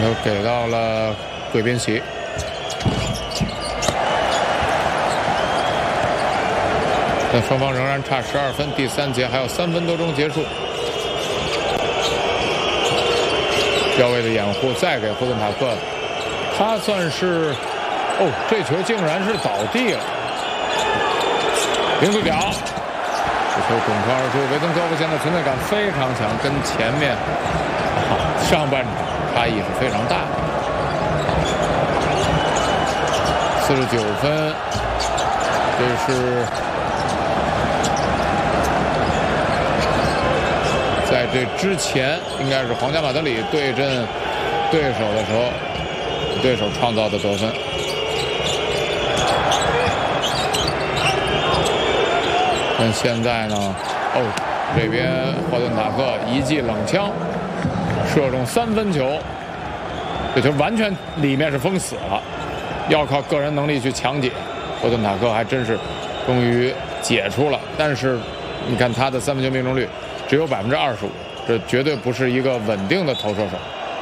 球给到了贵宾喜。但双方仍然差12分，第3节还有3分多钟结束。腰位的掩护再给霍顿塔克，他算是这球竟然是倒地了，零度角，这球滚传而出。维登科夫现在存在感非常强，跟前面上半场差异是非常大的。49分，这是在这之前应该是皇家马德里对阵对手的时候，对手创造的得分。但现在呢，这边霍顿塔克一记冷枪射中3分球，这球完全里面是封死了，要靠个人能力去抢解。霍顿塔克还真是终于解出了，但是你看他的3分球命中率只有25%，这绝对不是一个稳定的投射手。